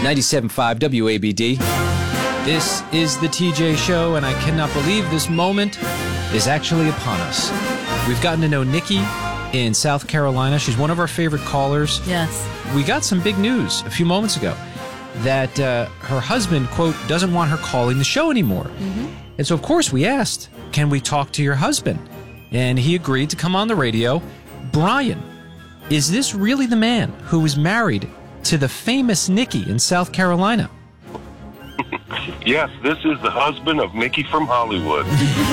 97.5 WABD. This is the TJ Show, and I cannot believe this moment is actually upon us. We've gotten to know Nikki in South Carolina. She's one of our favorite callers. Yes. We got some big news a few moments ago that her husband, quote, doesn't want her calling the show anymore. Mm-hmm. And so, of course, we asked, can we talk to your husband? And he agreed to come on the radio. Brian, is this really the man who was married to the famous Nikki in South Carolina? Yes, this is the husband of Nikki from Hollywood.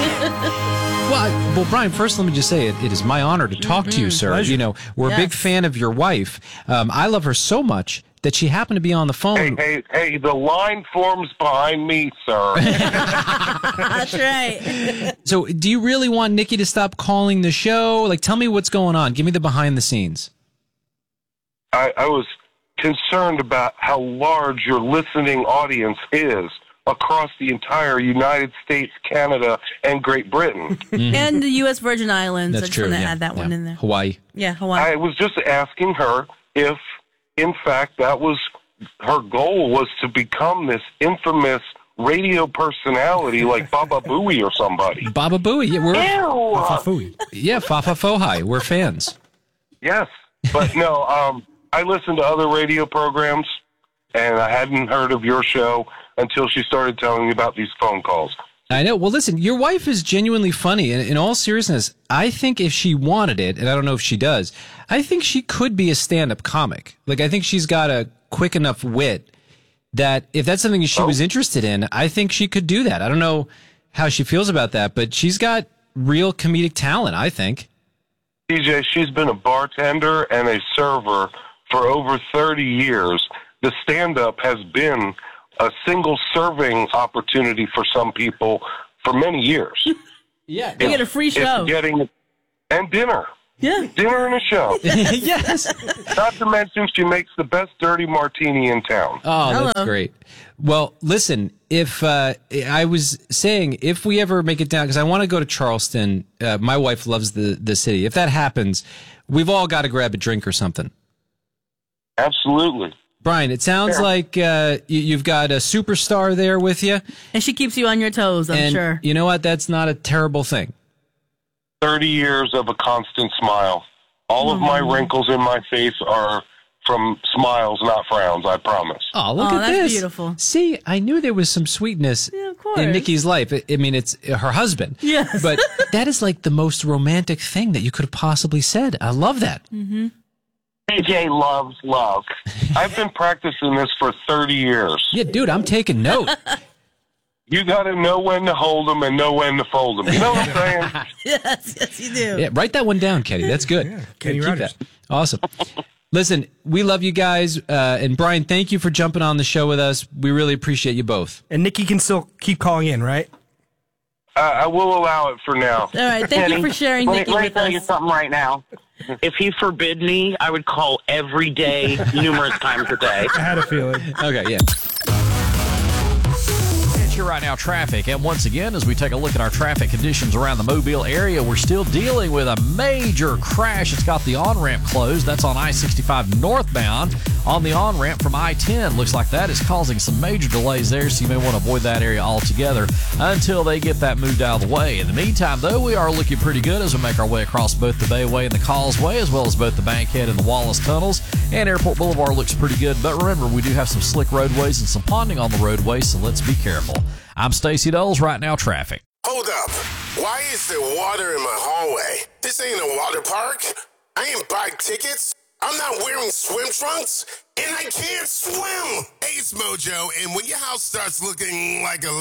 Well, Brian, first let me just say it is my honor to talk to you, sir. Pleasure. You know, we're a big fan of your wife. I love her so much that she happened to be on the phone. Hey, the line forms behind me, sir. That's right. So do you really want Nikki to stop calling the show? Like, tell me what's going on. Give me the behind the scenes. I was concerned about how large your listening audience is across the entire United States, Canada, and Great Britain. Mm-hmm. And the U.S. Virgin Islands. That's I just true. want to Yeah. add that one in there. Hawaii. Yeah, Hawaii. I was just asking her if, in fact, that was her goal, was to become this infamous radio personality like Baba Booey or somebody. Baba Booey. Yeah, Ew! Fafa Fohai. We're fans. Yes, but no, I listened to other radio programs, and I hadn't heard of your show until she started telling me about these phone calls. I know. Well, listen, your wife is genuinely funny. And in all seriousness, I think if she wanted it, and I don't know if she does, I think she could be a stand-up comic. Like, I think she's got a quick enough wit that if that's something she was interested in, I think she could do that. I don't know how she feels about that, but she's got real comedic talent, I think. TJ, she's been a bartender and a server for over 30 years. The stand-up has been a single serving opportunity for some people for many years. Yeah, you get a free show. And dinner. Yeah. Dinner and a show. Yes. Not to mention she makes the best dirty martini in town. Oh, that's great. Well, listen, if I was saying if we ever make it down, because I want to go to Charleston, my wife loves the city. If that happens, we've all got to grab a drink or something. Absolutely. Brian, it sounds like you've got a superstar there with you. And she keeps you on your toes, I'm sure. You know what? That's not a terrible thing. 30 years of a constant smile. All of my wrinkles in my face are from smiles, not frowns, I promise. Oh, look at that's this. Beautiful. See, I knew there was some sweetness in Nikki's life. I mean, it's her husband. Yes. But that is like the most romantic thing that you could have possibly said. I love that. Mm-hmm. AJ loves love. I've been practicing this for 30 years. Yeah, dude, I'm taking note. You got to know when to hold them and know when to fold them. You know what I'm saying? Yes, you do. Yeah, write that one down, Kenny. That's good. Yeah, Kenny Keep Rogers. that. Awesome. Listen, we love you guys. And Brian, thank you for jumping on the show with us. We really appreciate you both. And Nikki can still keep calling in, right? I will allow it for now. All right, thank you for sharing, Nikki, Let me with tell you us. something right now. If he forbid me, I would call every day, numerous times a day. I had a feeling. Okay, yeah. Right now traffic, and once again, as we take a look at our traffic conditions around the Mobile area, we're still dealing with a major crash. It's got the on-ramp closed. That's on I-65 northbound. On the on-ramp from I-10, looks like that is causing some major delays there, so you may want to avoid that area altogether until they get that moved out of the way. In the meantime, though, we are looking pretty good as we make our way across both the Bayway and the Causeway, as well as both the Bankhead and the Wallace tunnels, and Airport Boulevard looks pretty good. But remember, we do have some slick roadways and some ponding on the roadway, so let's be careful. I'm Stacey Doles, Right Now Traffic. Hold up. Why is there water in my hallway? This ain't a water park. I ain't buy tickets. I'm not wearing swim trunks, and I can't swim. Hey, it's Mojo, and when your house starts looking like a